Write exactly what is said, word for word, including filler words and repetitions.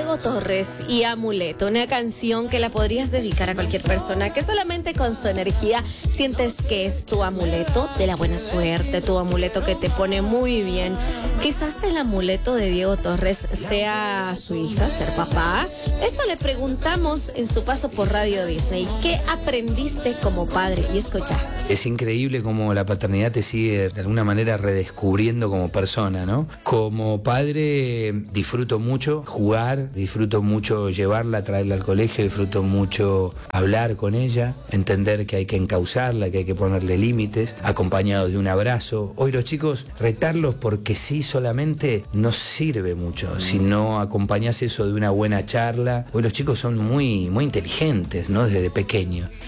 Diego Torres y Amuleto, una canción que la podrías dedicar a cualquier persona que solamente con su energía sientes que es tu amuleto de la buena suerte, tu amuleto que te pone muy bien. Quizás el amuleto de Diego Torres sea su hija, ser papá. Esto le preguntamos en su paso por Radio Disney. ¿Qué aprendiste como padre? Y escucha. Es increíble cómo la paternidad te sigue de alguna manera redescubriendo como persona, ¿no? Como padre disfruto mucho jugar, disfruto mucho llevarla, traerla al colegio, disfruto mucho hablar con ella, entender que hay que encauzarla, que hay que ponerle límites, acompañado de un abrazo. Hoy los chicos, retarlos porque sí solamente no sirve mucho, si no acompañás eso de una buena charla. Hoy los chicos son muy, muy inteligentes, ¿no? Desde pequeño.